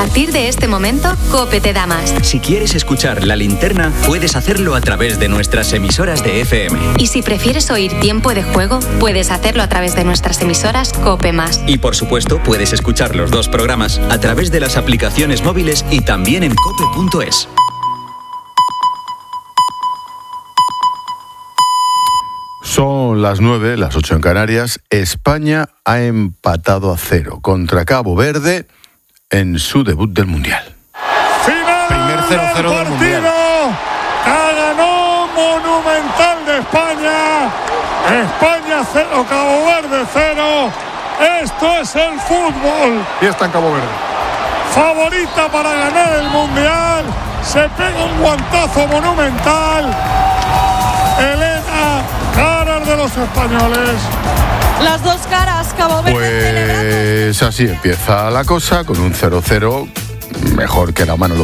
partir de este momento, COPE te da más. Si quieres escuchar La Linterna, puedes hacerlo a través de nuestras emisoras de FM. Y si prefieres oír Tiempo de Juego, puedes hacerlo a través de nuestras emisoras COPE+. Y por supuesto, puedes escuchar los dos programas a través de las aplicaciones móviles y también en cope.es. Son las 9, las 8 en Canarias. España ha empatado a 0 contra Cabo Verde en su debut del Mundial. Final. Primer 0-0 del Mundial. Ganó Monumental de España. España 0, Cabo Verde 0. Esto es el fútbol. Y está en Cabo Verde. Favorita para ganar el Mundial. Se pega un guantazo Monumental. Elena, caras de los españoles. Las dos caras, Cabo Verde pues celebrando. así empieza la cosa, con un 0-0 mejor que la mano